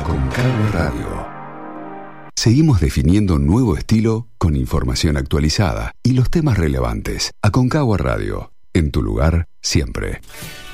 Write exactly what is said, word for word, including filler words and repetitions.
Aconcagua Radio. Seguimos definiendo un nuevo estilo con información actualizada y los temas relevantes. Aconcagua Radio, en tu lugar siempre.